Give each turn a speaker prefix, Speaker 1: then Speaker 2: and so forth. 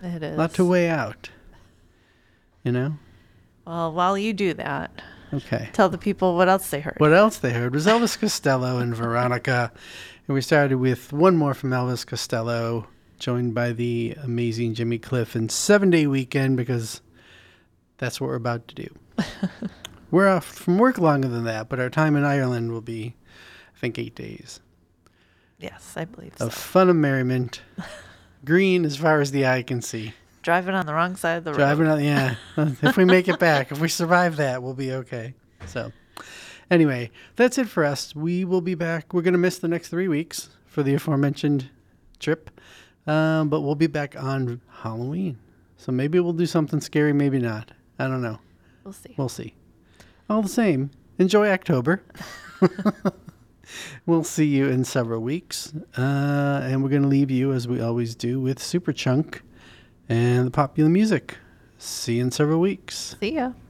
Speaker 1: It is.
Speaker 2: A lot to weigh out. You know?
Speaker 1: Well, while you do that,
Speaker 2: Okay.
Speaker 1: tell the people what else they heard.
Speaker 2: What else they heard was Elvis Costello and Veronica. And we started with one more from Elvis Costello, joined by the amazing Jimmy Cliff and 7-Day Weekend, because that's what we're about to do. We're off from work longer than that, but our time in Ireland will be, I think, 8 days.
Speaker 1: Yes, I believe so.
Speaker 2: Of fun and merriment. Green as far as the eye can see.
Speaker 1: Driving on the wrong side of the road.
Speaker 2: Driving on, yeah. If we make it back, if we survive that, we'll be okay. So, anyway, that's it for us. We will be back. We're going to miss the next 3 weeks for the aforementioned trip, but we'll be back on Halloween. So maybe we'll do something scary, maybe not. I don't know.
Speaker 1: We'll see.
Speaker 2: We'll see. All the same, enjoy October. We'll see you in several weeks, and we're going to leave you, as we always do, with Superchunk and the popular music. See you in several weeks.
Speaker 1: See ya.